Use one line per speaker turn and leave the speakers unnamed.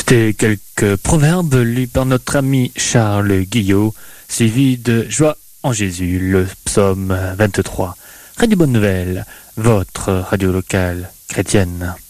C'était quelques proverbes lus par notre ami Charles Guillot, suivi de Joie en Jésus, le psaume 23. Radio Bonne Nouvelle, votre radio locale chrétienne.